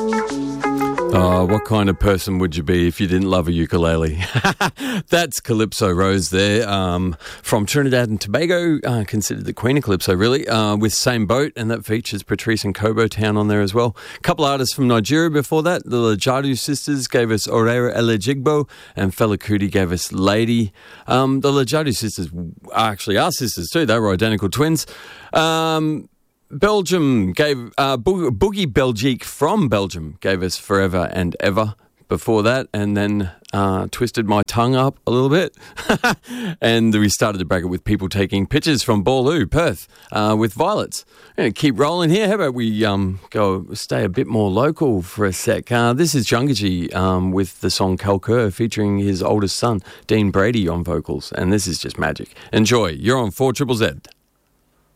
What kind of person would you be if you didn't love a ukulele? That's Calypso Rose there, from Trinidad and Tobago, considered the Queen of Calypso, really, with Same Boat, and that features Patrice and Kobo Town on there as well. A couple artists from Nigeria before that. The Lajadu sisters gave us Orera Elejigbo, and Fela Kuti gave us Lady. The Lajadu sisters are actually our sisters too. They were identical twins. Belgium gave Boogie Belgique from Belgium gave us Forever and Ever before that, and then twisted my tongue up a little bit. And we started the bracket with People Taking Pictures from Borloo, Perth, with Violets. And keep rolling here. How about we go stay a bit more local for a sec? This is Jungaji with the song Kalkur, featuring his oldest son, Dean Brady, on vocals. And this is just magic. Enjoy. You're on 4ZZZ.